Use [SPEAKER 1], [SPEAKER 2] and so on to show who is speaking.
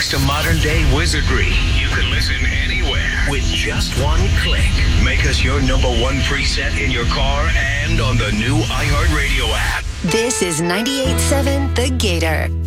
[SPEAKER 1] Thanks to modern-day wizardry, you can listen anywhere with just one click. Make us your number one preset in your car and on the new iHeartRadio app.
[SPEAKER 2] This is 98.7 The Gator.